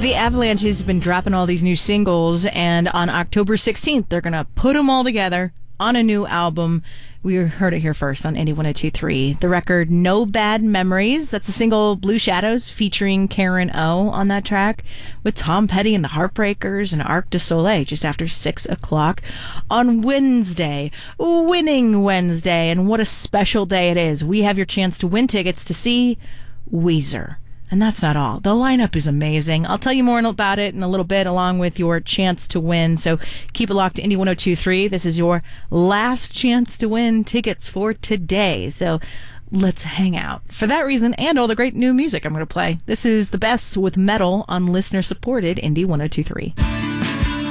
The Avalanches have been dropping all these new singles, and on October 16th, they're going to put them all together on a new album. We heard it here first on Indie 102.3. The record No Bad Memories. That's the single Blue Shadows featuring Karen O on that track with Tom Petty and the Heartbreakers and Arc du Soleil just after 6 o'clock on Wednesday. Winning Wednesday. And what a special day it is. We have your chance to win tickets to see Weezer. And that's not all. The lineup is amazing. I'll tell you more about it in a little bit, along with your chance to win. So keep it locked to Indie 102.3. This is your last chance to win tickets for today. So let's hang out. For that reason and all the great new music I'm going to play, this is The Best with Metal on listener-supported Indie 102.3.